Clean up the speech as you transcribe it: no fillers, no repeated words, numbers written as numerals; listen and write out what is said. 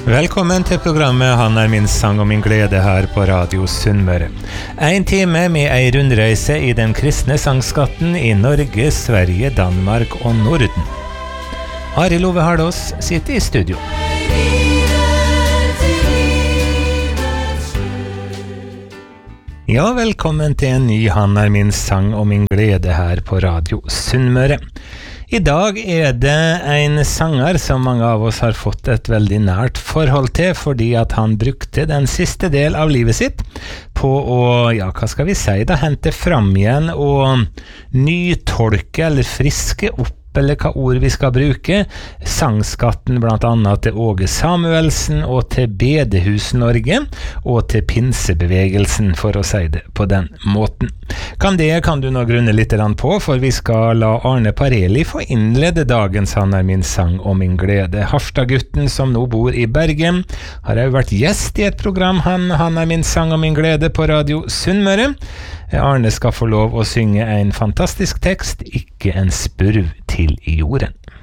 Velkommen til programmet Han min sang og min glede her på Radio Sunnmøre. En time med ei rundreise i den kristne sangskatten i Norge, Sverige, Danmark og Norden. Arild Ove Hardås sitter i studio. Ja, velkommen til en ny Han min sang og min glede her på Radio Sunnmøre. I dag det en sanger som mange av oss har fått et veldig nært forhold til, fordi at han brukte den siste del av livet sitt på å, ja, hva skal vi si da, hente fram igjen og nytolke eller friske opp, eller hva ord vi skal bruke, sangskatten blant annet til Åge Samuelsen og til Bedehus Norge og til pinsebevegelsen, for å si det på den måten. Kan du nå grunne litt på, for vi skal la Arne Pareli få innlede dagens Han min sang og min glede. Harstad-gutten som nå bor i Bergen har jo vært gjest i et program Han min sang og min glede på Radio Sunnmøre. Arne skal få lov å synge en fantastisk tekst, ikke en spurv til jorden.